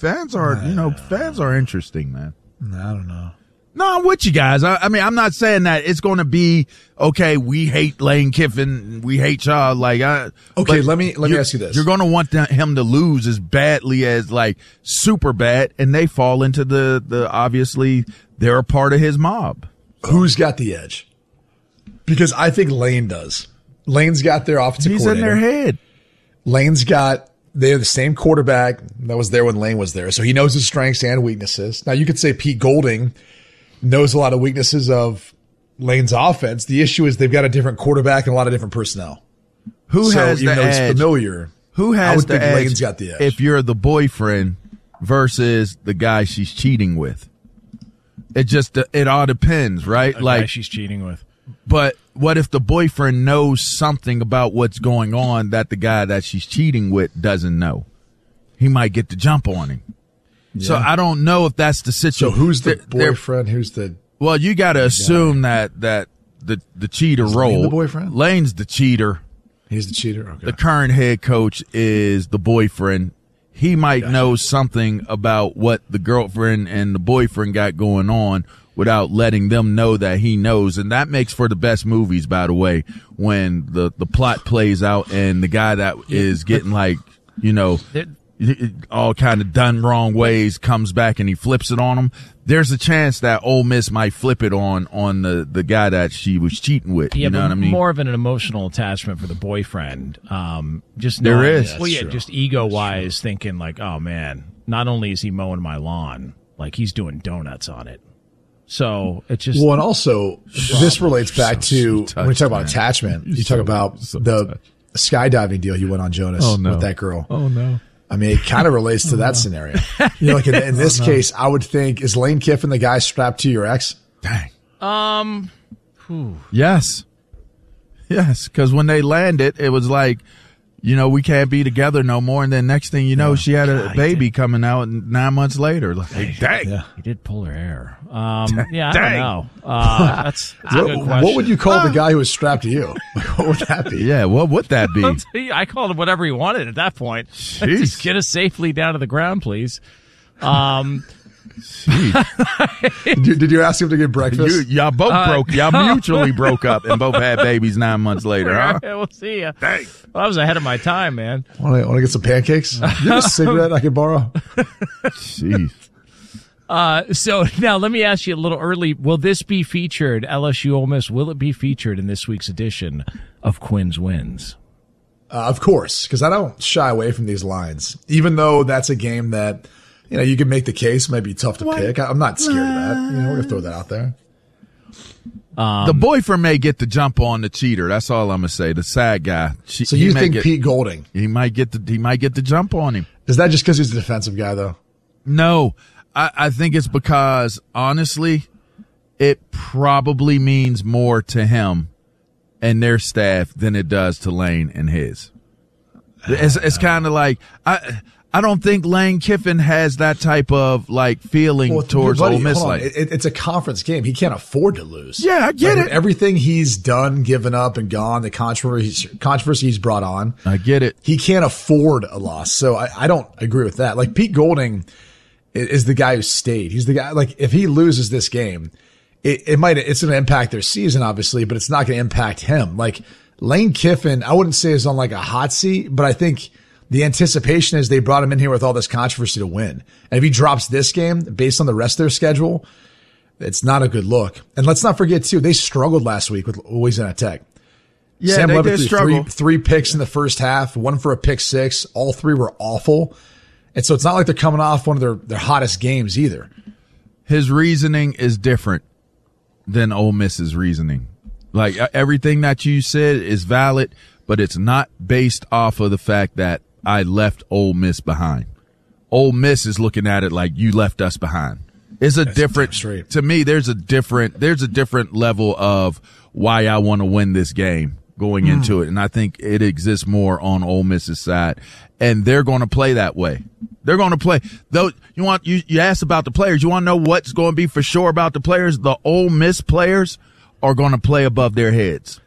fans are interesting, man. I don't know. No, I'm with you guys. I mean, I'm not saying that it's going to be okay. We hate Lane Kiffin. We hate Shaw. Okay, let me ask you this. You're going to want him to lose as badly as super bad, and they fall into the obviously they're a part of his mob. Who's got the edge? Because I think Lane does. Lane's got their offensive coordinator. He's in their head. They're the same quarterback that was there when Lane was there, so he knows his strengths and weaknesses. Now, you could say Pete Golding knows a lot of weaknesses of Lane's offense. The issue is they've got a different quarterback and a lot of different personnel. Who has the edge? He's familiar. Who has I would the think edge? Lane's got the edge. If you're the boyfriend versus the guy she's cheating with, it all depends, right? Guy she's cheating with. But what if the boyfriend knows something about what's going on that the guy that she's cheating with doesn't know? He might get the jump on him. Yeah. So I don't know if that's the situation. So who's the boyfriend? Who's the? Well, you got to assume that the cheater role. Lane the boyfriend? Lane's the cheater. He's the cheater. Okay. The current head coach is the boyfriend. He might know something about what the girlfriend and the boyfriend got going on without letting them know that he knows. And that makes for the best movies, by the way, when the plot plays out and the guy that is getting all kind of done wrong ways comes back and he flips it on him. There's a chance that Ole Miss might flip it on the guy that she was cheating with. Yeah, you know what I mean? More of an emotional attachment for the boyfriend. Just there is. Well, yeah, just ego wise, thinking oh man, not only is he mowing my lawn, he's doing donuts on it. So it's just and also this relates back to when we talk about attachment. You talk about the skydiving deal you went on, Jonas, with that girl. Oh no. I mean, it kind of relates to that scenario. In this case, I would think, is Lane Kiffin the guy strapped to your ex? Dang. Yes. Yes, because when they landed, it was we can't be together no more. And then next thing you know, she had a baby coming out 9 months later. Dang. Yeah. He did pull her hair. I don't know. That's a good question. What would you call the guy who was strapped to you? What would that be? Yeah, what would that be? I called him whatever he wanted at that point. Just get us safely down to the ground, please. Did you ask him to get breakfast? Y'all both broke. Y'all mutually broke up and both had babies 9 months later, huh? We'll see ya. Dang. Well, I was ahead of my time, man. Want to get some pancakes? You have a cigarette I can borrow? Jeez. So now let me ask you a little early. Will this be featured, LSU Ole Miss, will it be featured in this week's edition of Quinn's Wins? Of course, because I don't shy away from these lines. Even though that's a game that, you can make the case might be tough to pick. I'm not scared of that. We're going to throw that out there. The boyfriend may get the jump on the cheater. That's all I'm going to say. The sad guy. So you think Pete Golding? He might get the jump on him. Is that just because he's a defensive guy, though? No. I think it's because, honestly, it probably means more to him and their staff than it does to Lane and his. It's kind of I don't think Lane Kiffin has that type of feeling towards Ole Miss. It's a conference game. He can't afford to lose. Yeah, I get it. Everything he's done, given up, and gone, the controversy he's brought on. I get it. He can't afford a loss. So I don't agree with that. Pete Golding is the guy who stayed. He's the guy. If he loses this game, it's going to impact their season, obviously, but it's not going to impact him. Lane Kiffin, I wouldn't say is on a hot seat, but I think the anticipation is they brought him in here with all this controversy to win. And if he drops this game based on the rest of their schedule, it's not a good look. And let's not forget too, they struggled last week with Louisiana Tech. Yeah, Sam they Levitt did struggle. Three picks in the first half, one for a pick six. All three were awful. And so it's not like they're coming off one of their hottest games either. His reasoning is different than Ole Miss's reasoning. Everything that you said is valid, but it's not based off of the fact that I left Ole Miss behind. Ole Miss is looking at it like you left us behind. It's to me, there's a different level of why I want to win this game going into it. And I think it exists more on Ole Miss's side. And they're going to play that way. They're going to play. Though you asked about the players. You want to know what's going to be for sure about the players? The Ole Miss players are going to play above their heads.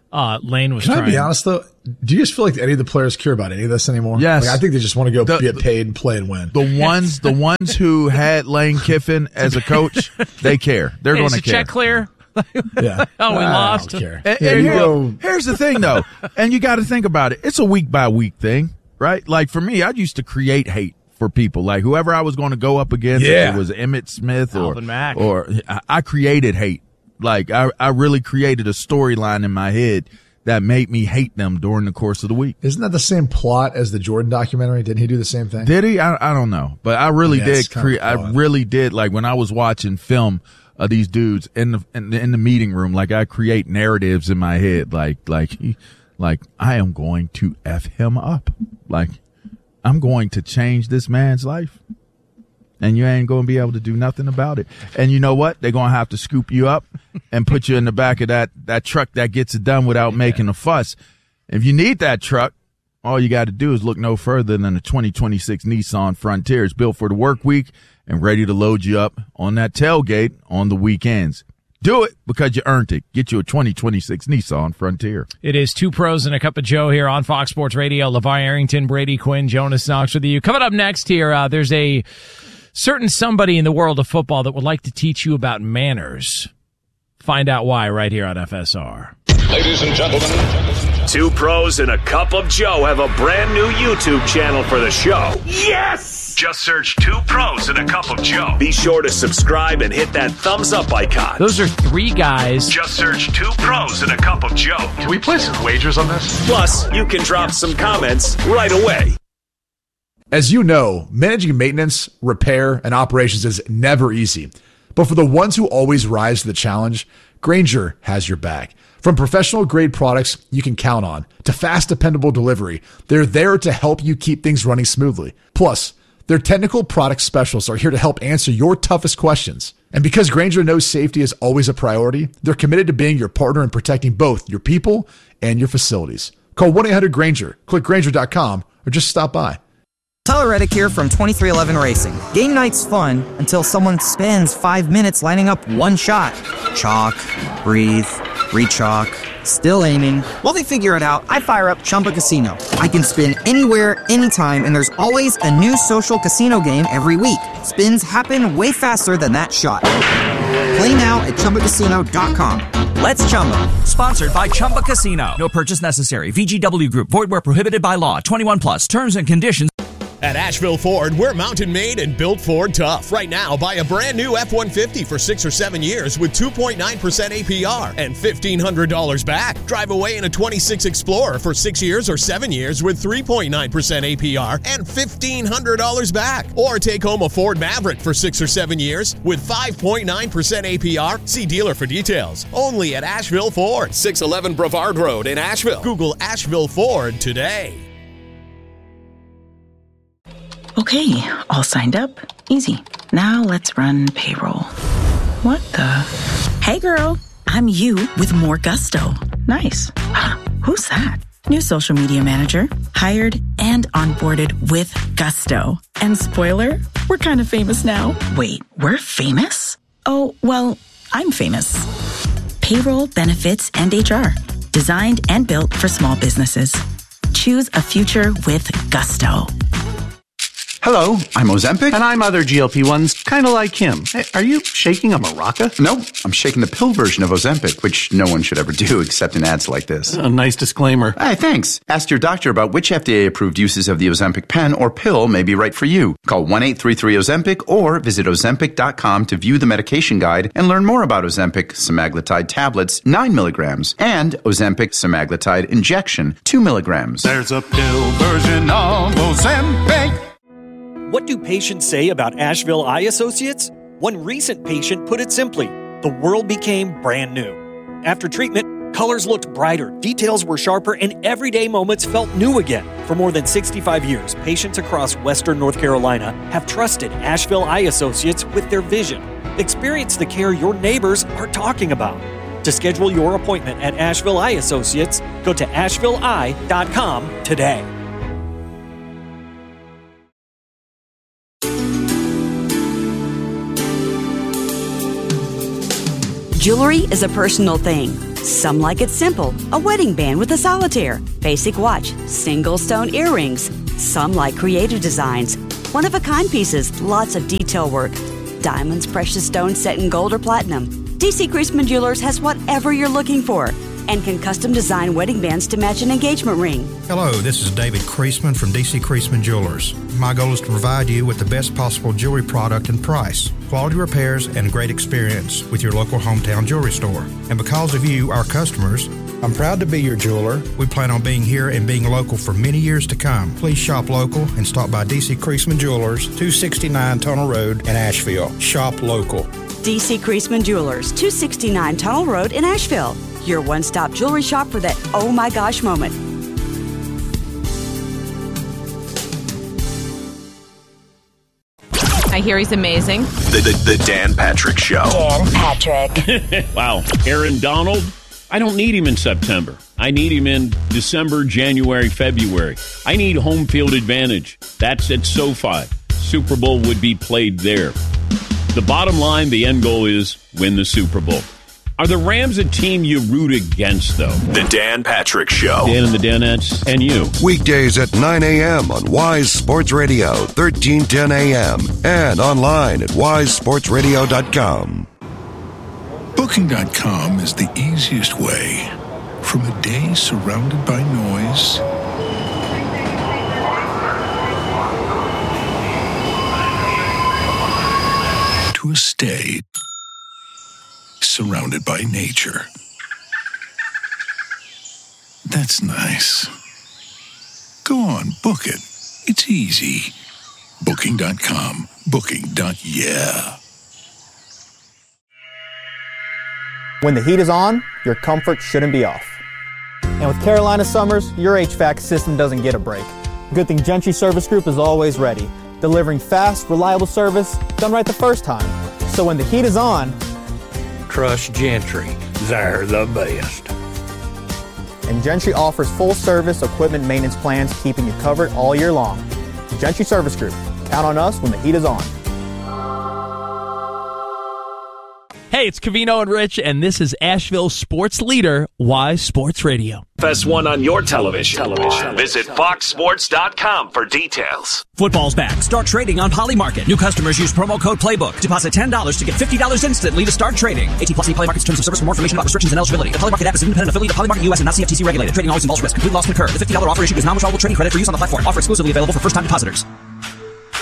Lane was Can trying. I be honest, though? Do you just feel like any of the players care about any of this anymore? Yes. Like, I think they just want to go get paid and play and win. The ones who had Lane Kiffin as a coach, they care. They're Hey, going is to the care. check clear? Yeah. Oh, we lost. I don't care. And Yeah, here's the thing, though, and you got to think about it. It's a week by week thing, right? Like for me, I used to create hate for people, like whoever I was going to go up against. Yeah. If it was Emmitt Smith Alvin Mack. or I created hate. Like I really created a storyline in my head that made me hate them during the course of the week. Isn't that the same plot as the Jordan documentary? Didn't he do the same thing? Did he? I don't know, but I really Yeah, it's did. kind of I flawed. really did. Like when I was watching film of these dudes in the meeting room, like I create narratives in my head, like I am going to F him up. Like I'm going to change this man's life. And you ain't going to be able to do nothing about it. And you know what? They're going to have to scoop you up and put you in the back of that truck that gets it done without making a fuss. If you need that truck, all you got to do is look no further than the 2026 Nissan Frontier. It's built for the work week and ready to load you up on that tailgate on the weekends. Do it because you earned it. Get you a 2026 Nissan Frontier. It is Two Pros and a Cup of Joe here on Fox Sports Radio. LeVar Arrington, Brady Quinn, Jonas Knox with you. Coming up next here, there's a certain somebody in the world of football that would like to teach you about manners. Find out why right here on FSR. Ladies and gentlemen, Two Pros and a Cup of Joe have a brand new YouTube channel for the show. Yes! Just search Two Pros and a Cup of Joe. Be sure to subscribe and hit that thumbs up icon. Those are three guys. Just search Two Pros and a Cup of Joe. can we place some wagers on this? Plus, you can drop some comments right away. As you know, managing maintenance, repair, and operations is never easy. But for the ones who always rise to the challenge, Grainger has your back. From professional-grade products you can count on to fast, dependable delivery, they're there to help you keep things running smoothly. Plus, their technical product specialists are here to help answer your toughest questions. And because Grainger knows safety is always a priority, they're committed to being your partner in protecting both your people and your facilities. Call 1-800-GRAINGER, click Grainger.com, or just stop by. Tyler Reddick here from 2311 Racing. Game night's fun until someone spends 5 minutes lining up one shot. Chalk, breathe, re-chalk, still aiming. While they figure it out, I fire up Chumba Casino. I can spin anywhere, anytime, and there's always a new social casino game every week. Spins happen way faster than that shot. Play now at ChumbaCasino.com. Let's Chumba. Sponsored by Chumba Casino. No purchase necessary. VGW Group. Void where prohibited by law. 21 plus. Terms and conditions. At Asheville Ford, we're mountain made and built Ford tough. Right now, buy a brand new F-150 for 6 or 7 years with 2.9% APR and $1,500 back. Drive away in a 26 Explorer for 6 years or 7 years with 3.9% APR and $1,500 back. Or take home a Ford Maverick for 6 or 7 years with 5.9% APR. See dealer for details. Only at Asheville Ford, 611 Brevard Road in Asheville. Google Asheville Ford today. Okay, all signed up. Easy. Now let's run payroll. What the? Hey girl, I'm you with more gusto. Nice. Who's that? New social media manager. Hired and onboarded with gusto. And spoiler, we're kind of famous now. Wait, we're famous? Oh, well, I'm famous. Payroll, benefits, and HR. Designed and built for small businesses. Choose a future with gusto. Hello, I'm Ozempic. And I'm other GLP-1s, kind of like him. Hey, are you shaking a maraca? No, I'm shaking the pill version of Ozempic, which no one should ever do except in ads like this. A nice disclaimer. Hey, thanks. Ask your doctor about which FDA-approved uses of the Ozempic pen or pill may be right for you. Call 1-833-OZEMPIC or visit Ozempic.com to view the medication guide and learn more about Ozempic semaglutide tablets, 9 milligrams, and Ozempic semaglutide injection, 2 milligrams. There's a pill version of Ozempic. What do patients say about Asheville Eye Associates? One recent patient put it simply, the world became brand new. After treatment, colors looked brighter, details were sharper, and everyday moments felt new again. For more than 65 years, patients across Western North Carolina have trusted Asheville Eye Associates with their vision. Experience the care your neighbors are talking about. To schedule your appointment at Asheville Eye Associates, go to AshevilleEye.com today. Jewelry is a personal thing. Some like it simple, a wedding band with a solitaire, basic watch, single stone earrings. Some like creative designs, one-of-a-kind pieces, lots of detail work. Diamonds, precious stones set in gold or platinum. DC Creasman Jewelers has whatever you're looking for and can custom design wedding bands to match an engagement ring. Hello, this is David Creasman from DC Creasman Jewelers. My goal is to provide you with the best possible jewelry product and price, quality repairs, and great experience with your local hometown jewelry store. And because of you, our customers, I'm proud to be your jeweler. We plan on being here and being local for many years to come. Please shop local and stop by DC Creasman Jewelers, 269 Tunnel Road in Asheville. Shop local. DC Creasman Jewelers, 269 Tunnel Road in Asheville. Your one-stop jewelry shop for that oh my gosh moment. I hear he's amazing. The Dan Patrick Show. Dan Patrick. Wow. Aaron Donald, I don't need him in September. I need him in December, January, February. I need home field advantage. That's at SoFi. Super Bowl would be played there. The bottom line, the end goal is win the Super Bowl. Are the Rams a team you root against, though? The Dan Patrick Show. Dan and the Danettes, and you. Weekdays at 9 a.m. on Wise Sports Radio, 1310 a.m. and online at wisesportsradio.com. Booking.com is the easiest way from a day surrounded by noise to a stay surrounded by nature. That's nice. Go on, book it. It's easy. Booking.com. Booking.yeah. When the heat is on, your comfort shouldn't be off. And with Carolina Summers, your HVAC system doesn't get a break. Good thing Gentry Service Group is always ready, delivering fast, reliable service done right the first time. So when the heat is on, trust Gentry. They're the best. And Gentry offers full service equipment maintenance plans, keeping you covered all year long. Gentry Service Group. Count on us when the heat is on. Hey, it's Covino and Rich, and this is Asheville sports leader, Wise Sports Radio. FS1 on your television. Visit foxsports.com for details. Football's back. Start trading on Polymarket. New customers use promo code PLAYBOOK. Deposit $10 to get $50 instantly to start trading. 18+ Polymarket's terms of service. For more information about restrictions and eligibility. The Polymarket app is an independent affiliate of Polymarket US and not CFTC regulated. Trading always involves risk. Complete loss can occur. The $50 offer issued is non-withdrawable trading credit for use on the platform. Offer exclusively available for first-time depositors.